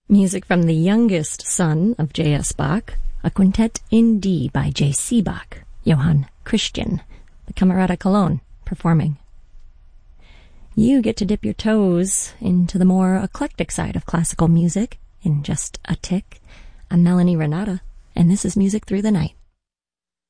Music from the youngest son of J.S. Bach, a quintet in D by J.C. Bach, Johann Christian, the Camerata Cologne, performing. You get to dip your toes into the more eclectic side of classical music in just a tick. I'm Melanie Renata, and this is Music Through the Night.